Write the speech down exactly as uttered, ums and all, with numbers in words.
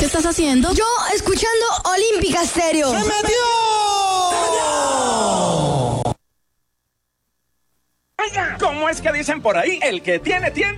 estás haciendo? Yo escuchando Olímpica Stereo. ¡Se metió! Oiga, ¿cómo es que dicen por ahí? El que tiene tienda